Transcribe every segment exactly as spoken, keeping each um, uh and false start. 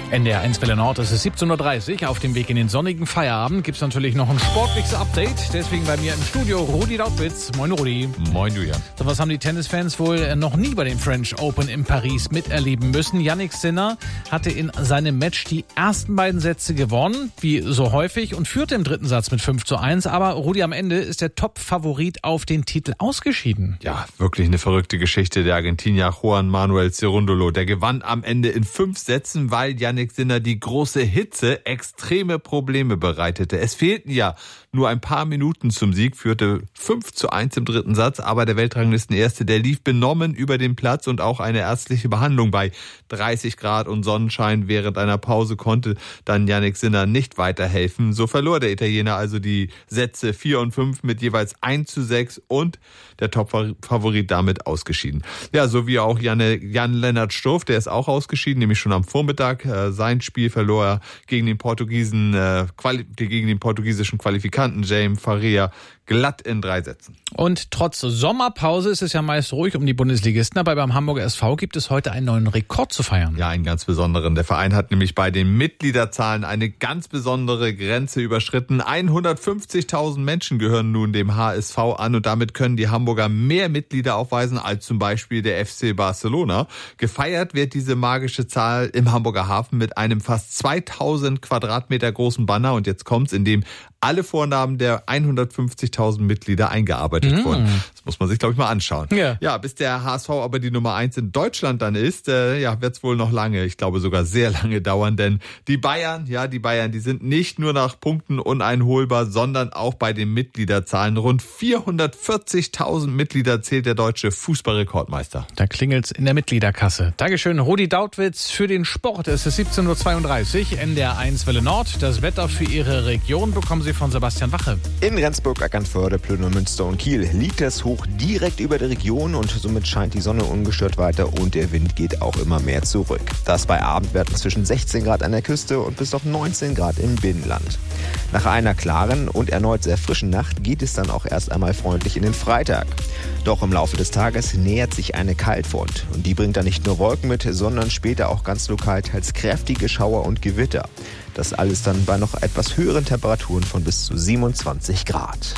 N D R eins Welle Nord, es ist siebzehn Uhr dreißig. Auf dem Weg in den sonnigen Feierabend gibt es natürlich noch ein sportliches Update. Deswegen bei mir im Studio Rudi Dautwitz. Moin Rudi. Moin Julian. So, was haben die Tennisfans wohl noch nie bei den French Open in Paris miterleben müssen? Jannik Sinner hatte in seinem Match die ersten beiden Sätze gewonnen, wie so häufig, und führte im dritten Satz mit fünf zu eins. Aber Rudi, am Ende ist der Top-Favorit auf den Titel ausgeschieden. Ja, wirklich eine verrückte Geschichte. Der Argentinier Juan Manuel Cerúndolo, der gewann am Ende in fünf Sätzen, weil Jannik Sinner die große Hitze extreme Probleme bereitete. Es fehlten ja nur ein paar Minuten zum Sieg, führte fünf zu eins im dritten Satz, aber der Weltranglistenerste, der lief benommen über den Platz, und auch eine ärztliche Behandlung bei dreißig Grad und Sonnenschein während einer Pause konnte dann Jannik Sinner nicht weiterhelfen. So verlor der Italiener also die Sätze vier und fünf mit jeweils eins zu sechs und der Top-Favorit damit ausgeschieden. Ja, so wie auch Jan-Lennart Struff, der ist auch ausgeschieden, nämlich schon am Vormittag. Sein Spiel verlor er gegen den Portugiesen, äh, quali- gegen den portugiesischen Qualifikanten Jaime Faria glatt in drei Sätzen. Und trotz Sommerpause ist es ja meist ruhig um die Bundesligisten, aber beim Hamburger S V gibt es heute einen neuen Rekord zu feiern. Ja, einen ganz besonderen. Der Verein hat nämlich bei den Mitgliederzahlen eine ganz besondere Grenze überschritten. hundertfünfzigtausend Menschen gehören nun dem H S V an, und damit können die Hamburger mehr Mitglieder aufweisen als zum Beispiel der F C Barcelona. Gefeiert wird diese magische Zahl im Hamburger Hafen mit einem fast zweitausend Quadratmeter großen Banner, und jetzt kommt's, in dem alle Vornamen der hundertfünfzigtausend Mitglieder eingearbeitet mm. wurden. Das muss man sich, glaube ich, mal anschauen. Ja. ja, bis der H S V aber die Nummer eins in Deutschland dann ist, äh, ja, wird's wohl noch lange, ich glaube sogar sehr lange dauern, denn die Bayern, ja, die Bayern, die sind nicht nur nach Punkten uneinholbar, sondern auch bei den Mitgliederzahlen. Rund vierhundertvierzigtausend Mitglieder zählt der deutsche Fußballrekordmeister. Da klingelt's in der Mitgliederkasse. Dankeschön, Rudi Dautwitz, für den Sport. Es ist siebzehn Uhr zweiunddreißig, N D R eins Welle Nord. Das Wetter für Ihre Region bekommen Sie von Sebastian Wache. In Rendsburg, Eckernförde, Plön, Münster und Kiel liegt das Hoch direkt über der Region, und somit scheint die Sonne ungestört weiter und der Wind geht auch immer mehr zurück. Das bei Abendwerten zwischen sechzehn Grad an der Küste und bis auf neunzehn Grad im Binnenland. Nach einer klaren und erneut sehr frischen Nacht geht es dann auch erst einmal freundlich in den Freitag. Doch im Laufe des Tages nähert sich eine Kaltfront, und die bringt dann nicht nur Wolken mit, sondern später auch ganz lokal teils kräftige Schauer und Gewitter. Das alles dann bei noch etwas höheren Temperaturen von bis zu siebenundzwanzig Grad.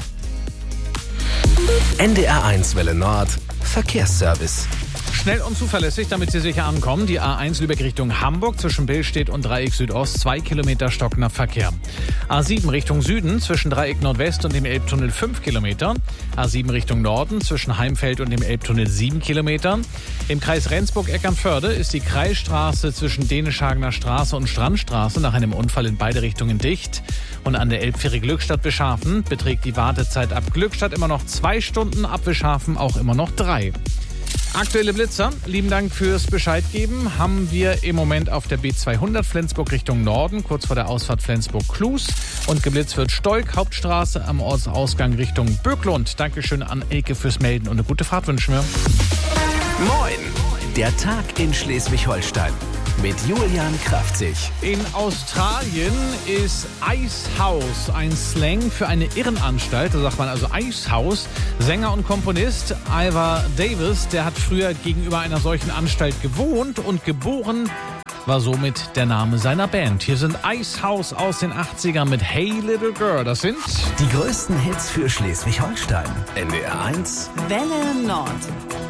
N D R eins Welle Nord Verkehrsservice. Schnell und zuverlässig, damit Sie sicher ankommen. Die A eins Lübeck Richtung Hamburg zwischen Billstedt und Dreieck Südost, zwei Kilometer stockender Verkehr. A sieben Richtung Süden zwischen Dreieck Nordwest und dem Elbtunnel fünf Kilometer. A sieben Richtung Norden zwischen Heimfeld und dem Elbtunnel sieben Kilometer. Im Kreis Rendsburg-Eckernförde ist die Kreisstraße zwischen Dänischhagener Straße und Strandstraße nach einem Unfall in beide Richtungen dicht. Und an der Elbfähre Glückstadt-Wischhafen beträgt die Wartezeit ab Glückstadt immer noch zwei Stunden, ab Wischhafen auch immer noch drei. Aktuelle Blitzer, lieben Dank fürs Bescheid geben, haben wir im Moment auf der B zweihundert Flensburg Richtung Norden, kurz vor der Ausfahrt Flensburg-Klus. Und geblitzt wird Stolk, Hauptstraße am Ortsausgang Richtung Böcklund. Dankeschön an Elke fürs Melden und eine gute Fahrt wünschen wir. Moin, der Tag in Schleswig-Holstein mit Julian Kraftzig. In Australien ist Icehouse ein Slang für eine Irrenanstalt. Da sagt man also Icehouse. Sänger und Komponist Ivor Davis, der hat früher gegenüber einer solchen Anstalt gewohnt, und geboren war somit der Name seiner Band. Hier sind Icehouse aus den achtzigern mit Hey Little Girl. Das sind die größten Hits für Schleswig-Holstein. N D R eins Welle Nord.